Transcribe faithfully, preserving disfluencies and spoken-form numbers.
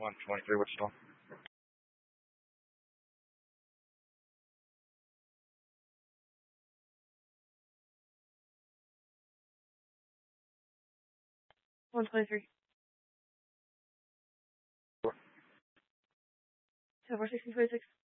one twenty-three, Wichita. one twenty-three. Sure. So four sixteen twenty-six.